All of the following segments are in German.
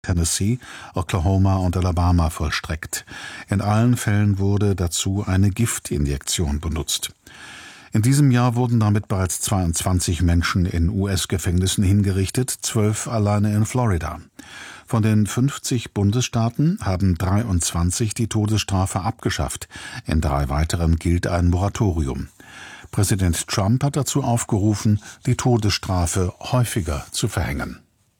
Tennessee, Oklahoma und Alabama vollstreckt. In allen Fällen wurde dazu eine Giftinjektion benutzt. In diesem Jahr wurden damit bereits 22 Menschen in US-Gefängnissen hingerichtet, 12 alleine in Florida. Von den 50 Bundesstaaten haben 23 die Todesstrafe abgeschafft. In 3 weiteren gilt ein Moratorium. Präsident Trump hat dazu aufgerufen, die Todesstrafe häufiger zu verhängen.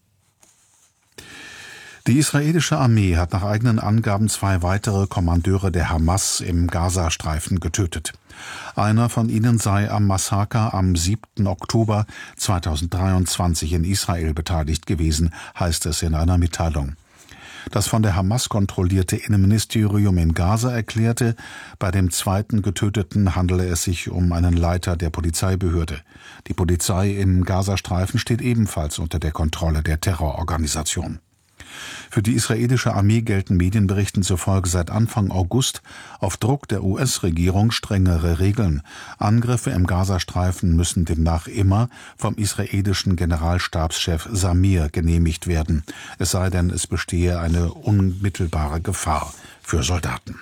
Die israelische Armee hat nach eigenen Angaben 2 weitere Kommandeure der Hamas im Gazastreifen getötet. Einer von ihnen sei am Massaker am 7. Oktober 2023 in Israel beteiligt gewesen, heißt es in einer Mitteilung. Das von der Hamas kontrollierte Innenministerium in Gaza erklärte, bei dem zweiten Getöteten handele es sich um einen Leiter der Polizeibehörde. Die Polizei im Gazastreifen steht ebenfalls unter der Kontrolle der Terrororganisation. Für die israelische Armee gelten Medienberichten zufolge seit Anfang August auf Druck der US-Regierung strengere Regeln. Angriffe im Gazastreifen müssen demnach immer vom israelischen Generalstabschef Samir genehmigt werden, es sei denn, es bestehe eine unmittelbare Gefahr für Soldaten.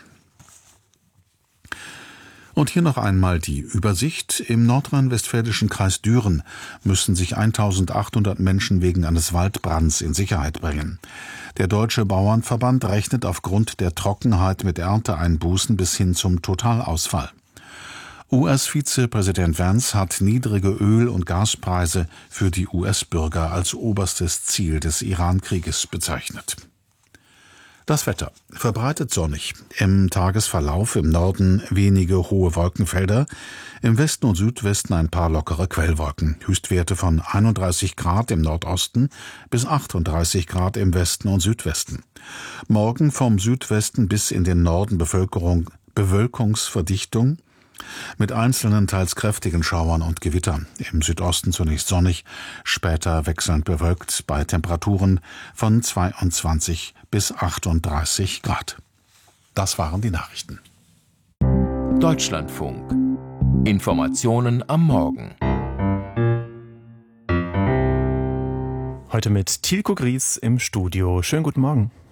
Und hier noch einmal die Übersicht. Im nordrhein-westfälischen Kreis Düren müssen sich 1.800 Menschen wegen eines Waldbrands in Sicherheit bringen. Der Deutsche Bauernverband rechnet aufgrund der Trockenheit mit Ernteeinbußen bis hin zum Totalausfall. US-Vizepräsident Vance hat niedrige Öl- und Gaspreise für die US-Bürger als oberstes Ziel des Iran-Krieges bezeichnet. Das Wetter: verbreitet sonnig, im Tagesverlauf im Norden wenige hohe Wolkenfelder, im Westen und Südwesten ein paar lockere Quellwolken, Höchstwerte von 31 Grad im Nordosten bis 38 Grad im Westen und Südwesten. Morgen vom Südwesten bis in den Norden Bewölkungsverdichtung mit einzelnen teils kräftigen Schauern und Gewittern. Im Südosten zunächst sonnig, später wechselnd bewölkt bei Temperaturen von 22 bis 38 Grad. Das waren die Nachrichten. Deutschlandfunk. Informationen am Morgen. Heute mit Tilko Gries im Studio. Schönen guten Morgen.